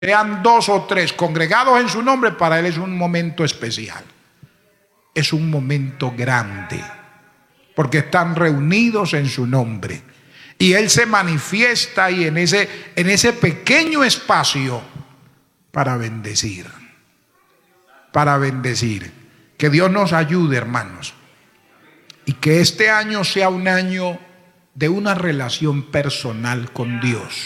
sean 2 o 3 congregados en su nombre, para Él es un momento especial. Es un momento grande, porque están reunidos en su nombre. Y Él se manifiesta ahí en ese pequeño espacio para bendecir. Para bendecir. Que Dios nos ayude, hermanos. Y que este año sea un año de una relación personal con Dios.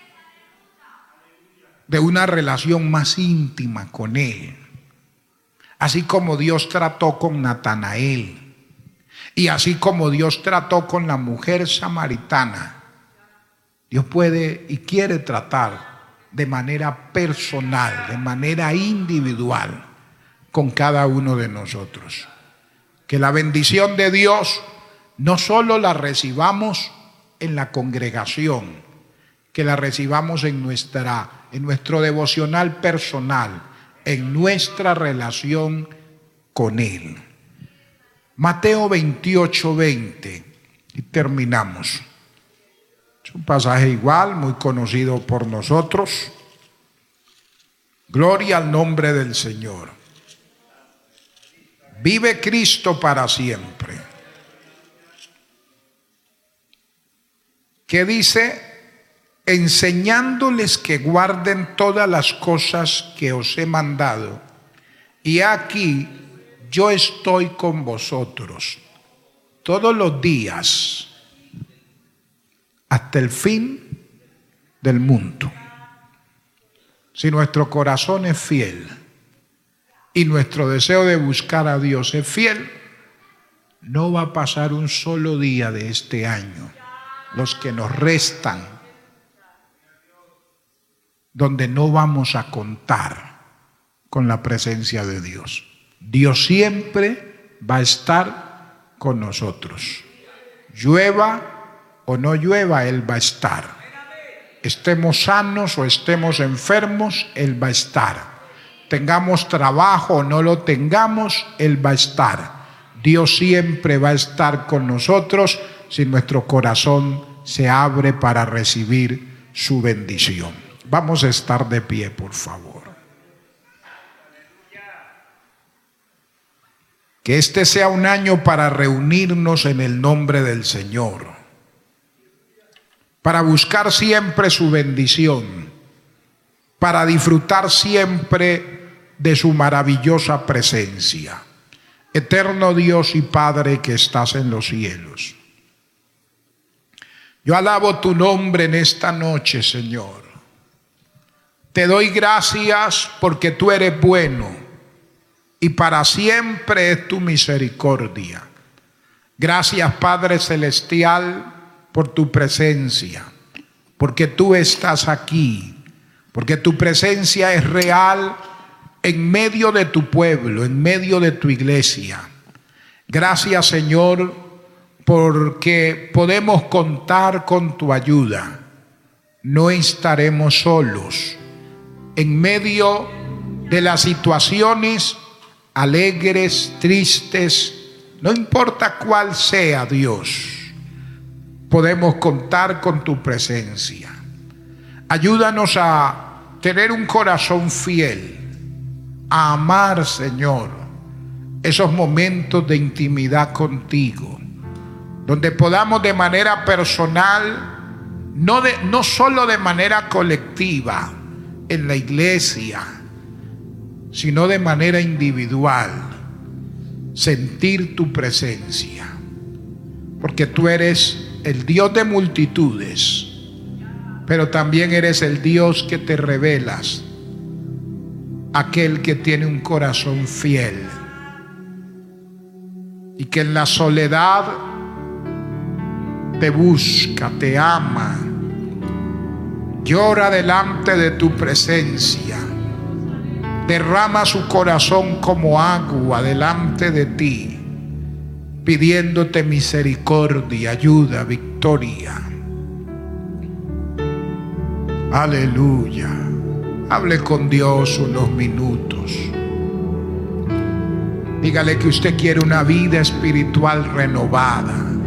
De una relación más íntima con Él. Así como Dios trató con Natanael. Y así como Dios trató con la mujer samaritana. Dios puede y quiere tratar de manera personal, de manera individual con cada uno de nosotros. Que la bendición de Dios no solo la recibamos en la congregación, que la recibamos en nuestro devocional personal, en nuestra relación con Él. Mateo 28:20, y terminamos. Es un pasaje igual, muy conocido por nosotros. Gloria al nombre del Señor. Vive Cristo para siempre. Que dice: enseñándoles que guarden todas las cosas que os he mandado. Y aquí yo estoy con vosotros todos los días hasta el fin del mundo. Si nuestro corazón es fiel y nuestro deseo de buscar a Dios es fiel, no va a pasar un solo día de este año, los que nos restan, donde no vamos a contar con la presencia de Dios. Dios siempre va a estar con nosotros. Llueva o no llueva, Él va a estar. Estemos sanos o estemos enfermos, Él va a estar. Tengamos trabajo o no lo tengamos, Él va a estar. Dios siempre va a estar con nosotros si nuestro corazón se abre para recibir su bendición. Vamos a estar de pie, por favor. Que este sea un año para reunirnos en el nombre del Señor, para buscar siempre su bendición, para disfrutar siempre de su maravillosa presencia. Eterno Dios y Padre que estás en los cielos, yo alabo tu nombre en esta noche, Señor. Te doy gracias porque tú eres bueno y para siempre es tu misericordia. Gracias, Padre Celestial, por tu presencia, porque tú estás aquí, porque tu presencia es real en medio de tu pueblo, en medio de tu iglesia. Gracias, Señor, porque podemos contar con tu ayuda. No estaremos solos en medio de las situaciones alegres, tristes, no importa cuál sea, Dios, podemos contar con tu presencia. Ayúdanos a tener un corazón fiel, a amar, Señor, esos momentos de intimidad contigo, donde podamos de manera personal, no solo de manera colectiva en la iglesia, sino de manera individual, sentir tu presencia, porque tú eres el Dios de multitudes, pero también eres el Dios que te revelas, aquel que tiene un corazón fiel y que en la soledad te busca, te ama, llora delante de tu presencia, derrama su corazón como agua delante de ti, pidiéndote misericordia, ayuda, victoria. Aleluya. Hable con Dios unos minutos. Dígale que usted quiere una vida espiritual renovada,